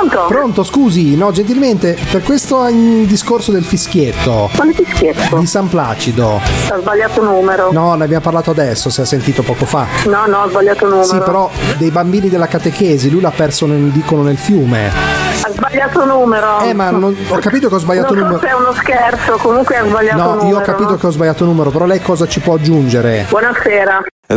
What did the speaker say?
Pronto? Pronto, scusi, no, gentilmente, per questo discorso del fischietto. Quale fischietto? Di San Placido. Ha sbagliato numero. No, ne abbiamo parlato adesso, se ha sentito poco fa. No, ho sbagliato numero. Sì, però dei bambini della catechesi, lui l'ha perso, dicono, nel fiume. Ha sbagliato numero. Ma ho capito che ho sbagliato numero. Non so se è uno scherzo, comunque ha sbagliato numero. No, io ho capito che ho sbagliato numero, però lei cosa ci può aggiungere? Buonasera.